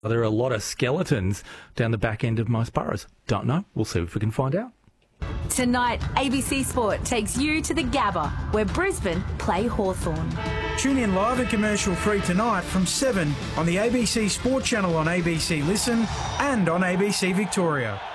There are a lot of skeletons down the back end of most boroughs. Don't know. We'll see if we can find out. Tonight, ABC Sport takes you to the Gabba, where Brisbane play Hawthorn. Tune in live and commercial free tonight from 7 on the ABC Sport channel on ABC Listen and on ABC Victoria.